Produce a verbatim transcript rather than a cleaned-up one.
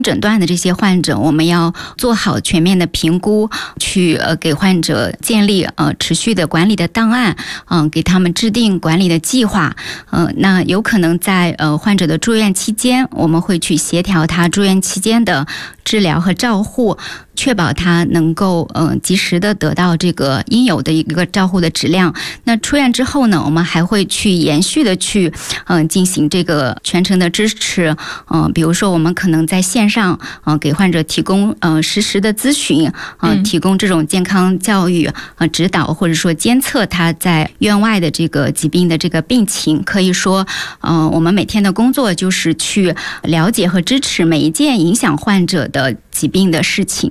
诊断的这些患者，我们要做好全面的评估，去呃给患者建立呃持续的管理的档案，嗯、呃，给他们制定管理的计划。呃，那有可能在呃患者的住院期间，我们会去协调他住院期间的治疗和照护，确保他能够呃及时的得到这个应有的一个照护的质量。那出院之后呢，我们还会去延续的去嗯、呃、进行这个全程的支持，嗯、呃，比如说我们可能在线上嗯、呃、给患者提供呃实时的咨询，嗯、呃，提供这种健康教育呃指导，或者说监测他在院外的这个疾病的这个病情。可以说，嗯、呃，我们每天的工作就是去了解和支持每一件影响患者的疾病的事情。